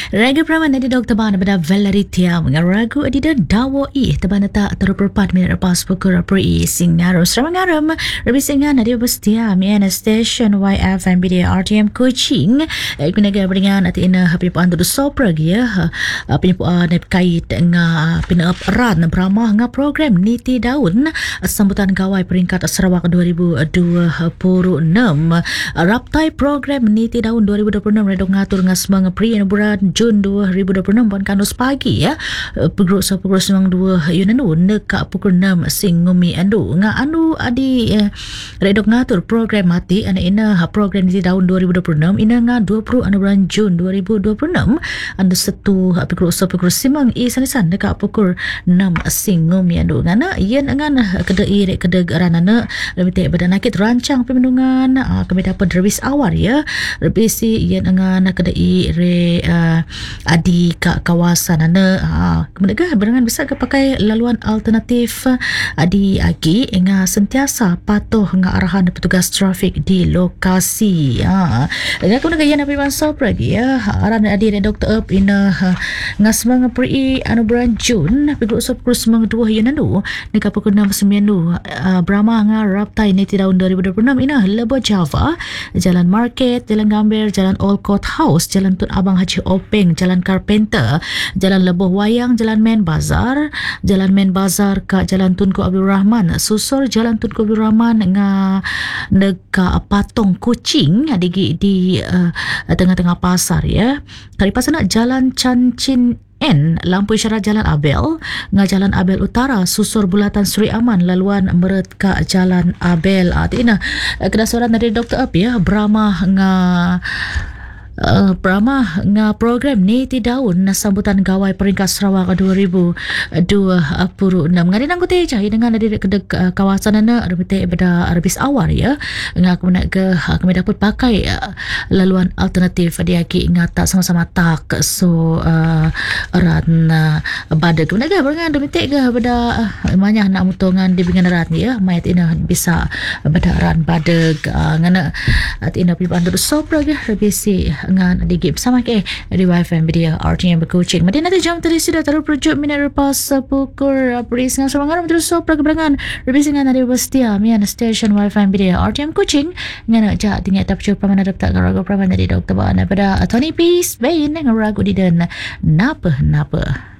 Ragu Praman di Dr. Bana pada Valerie Tia mengaragu adida dawa teban tak terperpat minit lepas pukul pri singaru seramangaram lebih singan ada bestia mian station YFM BDA RTM Kuching kunaga beringan ati ina pipuan tu sopra ya pipuan kait nga pinap ran beramah nga program niti daun sambutan gawai peringkat Sarawak 2026 raptai program niti daun 2026 redong ngatur ngasmang pri bulan Jun 2026 pun kanus pagi ya pukul 2 Yunanu dekat pukul 6 singumi andu nga anu adi redok ngatur program mati ana ina program di tahun 2026 ina nga 20 anu bulan Jun 2026 anda setu pukul 9 sanisan dekat pukul 6 singumi andu ngana yen ngan kedai rek kedai ranana lebih tak badan nakit rancang pemendungan kami dapat service awal ya lebih si yen ngan kedai re adi ka kawasan ana kemudian berangan bisa ke pakai laluan alternatif adi agi nga sentiasa patuh nga arahan petugas trafik di lokasi dengan kemudian nabi masa lagi ya arahan adi Dr. Up ina nga semang pri anu bulan Jun pukul 10 2 Yunanu dekat pukul 6 Brahma nga raptai ni tahun 2026 ina Lebo Java Jalan Market Jalan Gambir Jalan Old Court House Jalan Tun Abang Haji Openg Jalan Carpenter Jalan Leboh Wayang Jalan Main Bazar Jalan Main Bazar ke Jalan Tunku Abdul Rahman susur Jalan Tunku Abdul Rahman nga dekat Patong Kuching di tengah-tengah pasar ya kali pasar nak Jalan Cancin lampu isyarat Jalan Abel nga Jalan Abel Utara susur Bulatan Sri Aman laluan meret ke Jalan Abel tina kedasaran dari Dr. Up ya Brahma nga program ni ti daun na sambutan gawai peringkat Sarawak 2026 ngari nang kutai cai dengan ada kedek kawasan na rebite pada arbis awal ya nga kami dapat pakai laluan alternatif dia ki ngata sama-sama tak so ran badak kemudian berangan rebite ke pada manya nak mutongan di bingan rat ya mayat ina bisa pada ran badak ngana atina pipan tu sopra ke rebisi ngan digip sama ke di YFM BDA RTM Kuching. Madi nanti jam tadi sudah taruh projek minit lepas pukul beris ngan semangat terus sopra keberangan rebisi ngan ada bestia mian station YFM BDA RTM Kuching ngan jak tinggal tap cup pamana dapat ragu praman dari Dr. Bana pada Tony Peace bain ngan ragu di dan napa